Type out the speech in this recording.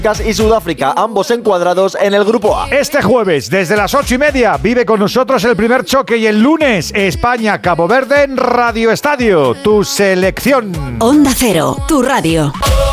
y Sudáfrica, ambos encuadrados en el grupo A. Este jueves, desde las 8:30, vive con nosotros el primer choque y el lunes, España-Cabo Verde en Radio Estadio, tu selección. Onda Cero, tu radio.